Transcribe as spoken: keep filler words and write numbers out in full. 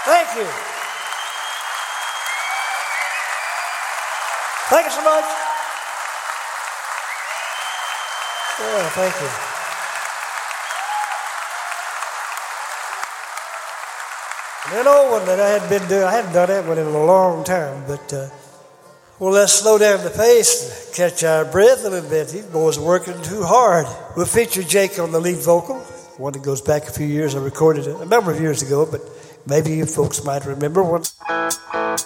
Thank you. Thank you so much. Yeah, thank you. And an old one that I hadn't been doing, I hadn't done that one in a long time, but uh, well, let's slow down the pace and catch our breath a little bit. These boys are working too hard. We'll feature Jake on the lead vocal, one that goes back a few years. I recorded it a number of years ago, but maybe you folks might remember one.